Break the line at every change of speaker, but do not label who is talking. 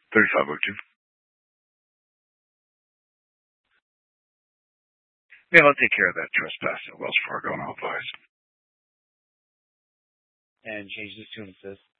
3502. Yeah, I'll take care of that trespass at Wells Fargo and I'll advise.
And change this to an assist.